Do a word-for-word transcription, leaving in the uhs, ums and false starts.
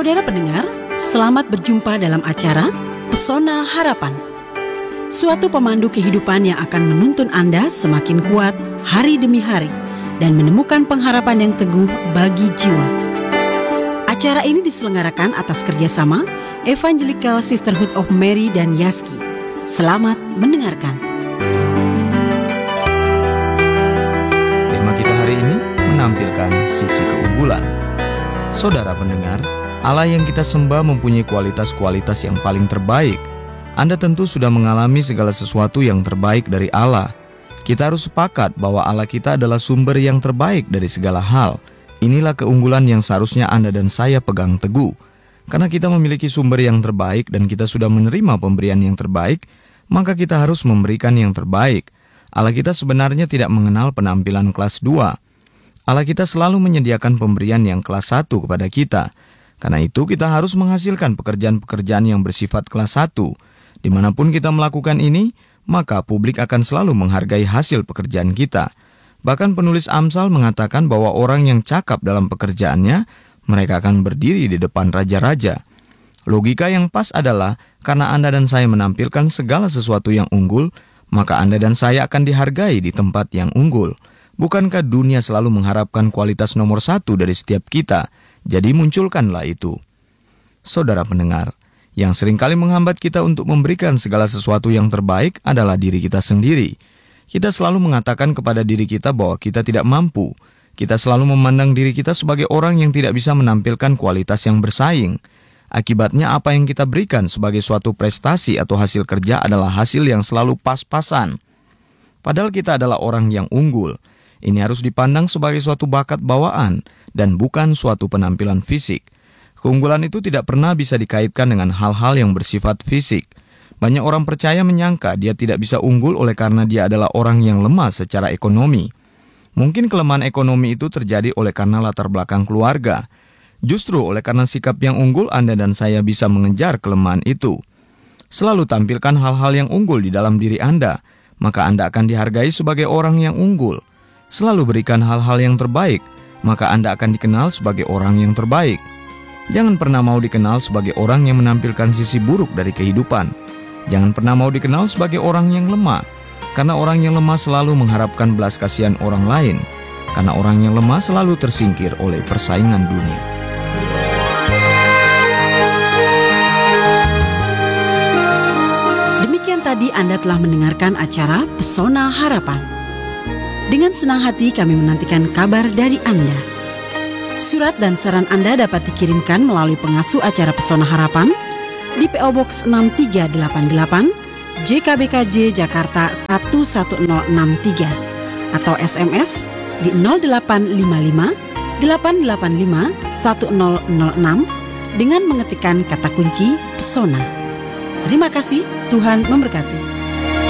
Saudara pendengar, selamat berjumpa dalam acara Pesona Harapan. Suatu pemandu kehidupan yang akan menuntun Anda semakin kuat hari demi hari dan menemukan pengharapan yang teguh bagi jiwa. Acara ini diselenggarakan atas kerjasama Evangelical Sisterhood of Mary dan Yaski. Selamat mendengarkan. Tema kita hari ini menampilkan sisi keunggulan. Saudara pendengar, Allah yang kita sembah mempunyai kualitas-kualitas yang paling terbaik. Anda tentu sudah mengalami segala sesuatu yang terbaik dari Allah. Kita harus sepakat bahwa Allah kita adalah sumber yang terbaik dari segala hal. Inilah keunggulan yang seharusnya Anda dan saya pegang teguh. Karena kita memiliki sumber yang terbaik dan kita sudah menerima pemberian yang terbaik, maka kita harus memberikan yang terbaik. Allah kita sebenarnya tidak mengenal penampilan kelas dua. Allah kita selalu menyediakan pemberian yang kelas satu kepada kita. Karena itu kita harus menghasilkan pekerjaan-pekerjaan yang bersifat kelas satu. Dimanapun kita melakukan ini, maka publik akan selalu menghargai hasil pekerjaan kita. Bahkan penulis Amsal mengatakan bahwa orang yang cakap dalam pekerjaannya, mereka akan berdiri di depan raja-raja. Logika yang pas adalah, karena Anda dan saya menampilkan segala sesuatu yang unggul, maka Anda dan saya akan dihargai di tempat yang unggul. Bukankah dunia selalu mengharapkan kualitas nomor satu dari setiap kita? Jadi munculkanlah itu. Saudara pendengar, yang seringkali menghambat kita untuk memberikan segala sesuatu yang terbaik adalah diri kita sendiri. Kita selalu mengatakan kepada diri kita bahwa kita tidak mampu. Kita selalu memandang diri kita sebagai orang yang tidak bisa menampilkan kualitas yang bersaing. Akibatnya apa yang kita berikan sebagai suatu prestasi atau hasil kerja adalah hasil yang selalu pas-pasan. Padahal kita adalah orang yang unggul. Ini harus dipandang sebagai suatu bakat bawaan dan bukan suatu penampilan fisik. Keunggulan itu tidak pernah bisa dikaitkan dengan hal-hal yang bersifat fisik. Banyak orang percaya menyangka dia tidak bisa unggul oleh karena dia adalah orang yang lemah secara ekonomi. Mungkin kelemahan ekonomi itu terjadi oleh karena latar belakang keluarga. Justru oleh karena sikap yang unggul, Anda dan saya bisa mengejar kelemahan itu. Selalu tampilkan hal-hal yang unggul di dalam diri Anda, maka Anda akan dihargai sebagai orang yang unggul. Selalu berikan hal-hal yang terbaik, maka Anda akan dikenal sebagai orang yang terbaik. Jangan pernah mau dikenal sebagai orang yang menampilkan sisi buruk dari kehidupan. Jangan pernah mau dikenal sebagai orang yang lemah, karena orang yang lemah selalu mengharapkan belas kasihan orang lain, karena orang yang lemah selalu tersingkir oleh persaingan dunia. Demikian tadi Anda telah mendengarkan acara Pesona Harapan. Dengan senang hati kami menantikan kabar dari Anda. Surat dan saran Anda dapat dikirimkan melalui pengasuh acara Pesona Harapan di P O Box enam tiga delapan delapan J K B K J Jakarta satu satu nol enam tiga atau S M S di nol delapan lima lima delapan delapan lima satu nol nol enam dengan mengetikkan kata kunci Pesona. Terima kasih, Tuhan memberkati.